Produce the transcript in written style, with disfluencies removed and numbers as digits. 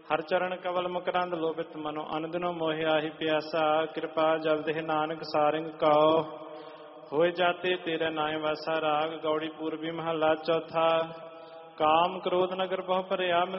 ਹਰ ਚਰਨ ਕਵਲ ਮਕਰੰਦ ਲੋਭਿਤ ਮਨੋ ਅਨਦਿਨੋ ਮੋਹਿਆ ਹੀ ਪਿਆਸਾ ਕਿਰਪਾ ਜਲਦਿ ਨਾਨਕ ਸਾਰਿੰਗ ਕਉ ਹੋਏ ਜਾਤੇ ਤੇਰਾ ਨਾਇ ਵਾਸਾ ਰਾਗ ਗੌੜੀ ਪੂਰਬੀ ਮਹੱਲਾ ਚੌਥਾ ਕਾਮ ਕ੍ਰੋਧ ਨਗਰ ਬਹੁ ਭਰਿਆ